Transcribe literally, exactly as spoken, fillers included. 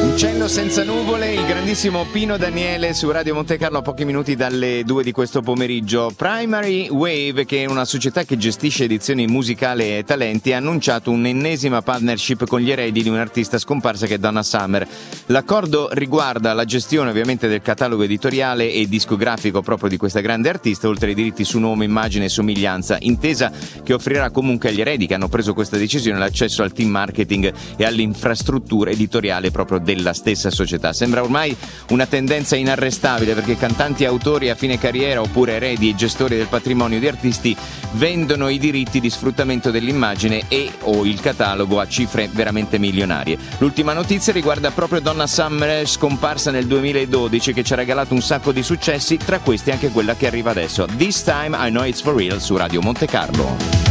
Cielo senza nuvole, il grandissimo Pino Daniele su Radio Monte Carlo a pochi minuti dalle due di questo pomeriggio. Primary Wave, che è una società che gestisce edizioni musicali e talenti, ha annunciato un'ennesima partnership con gli eredi di un'artista scomparsa che è Donna Summer. L'accordo riguarda la gestione ovviamente del catalogo editoriale e discografico proprio di questa grande artista, oltre ai diritti su nome, immagine e somiglianza, intesa che offrirà comunque agli eredi che hanno preso questa decisione l'accesso al team marketing e all'infrastruttura editoriale proprio della stessa società. Sembra ormai una tendenza inarrestabile, perché cantanti e autori a fine carriera oppure eredi e gestori del patrimonio di artisti vendono i diritti di sfruttamento dell'immagine e o il catalogo a cifre veramente milionarie. L'ultima notizia riguarda proprio Donna Summer, scomparsa nel duemiladodici, che ci ha regalato un sacco di successi, tra questi anche quella che arriva adesso, This Time I Know It's For Real su Radio Monte Carlo.